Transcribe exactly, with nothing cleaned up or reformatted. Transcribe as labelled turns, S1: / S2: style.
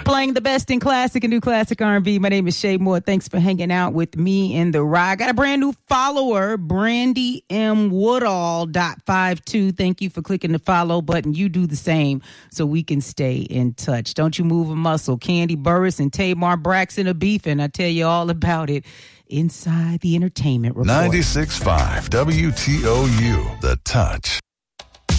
S1: Playing the best in classic and new classic R and B. My name is Shay Moore. Thanks for hanging out with me in the ride. I got a brand new follower, Brandy M. Woodall dot five two. Thank you for clicking the follow button. You do the same so we can stay in touch. Don't you move a muscle. Candy Burris and Tamar Braxton are beefing. I tell you all about it inside the Entertainment Report.
S2: ninety-six point five W T O U, The Touch.